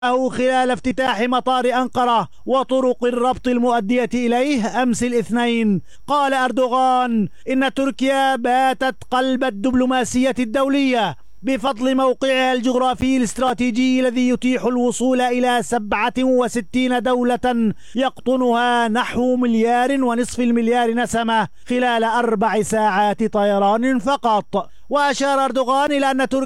خلال افتتاح مطار أنقرة وطرق الربط المؤدية إليه أمس الاثنين. قال أردوغان إن تركيا باتت قلب الدبلوماسية الدولية بفضل موقعها الجغرافي الاستراتيجي الذي يتيح الوصول إلى 67 دولة يقطنها نحو 1.5 مليار نسمة خلال 4 ساعات طيران فقط. وأشار أردوغان إلى أن تركيا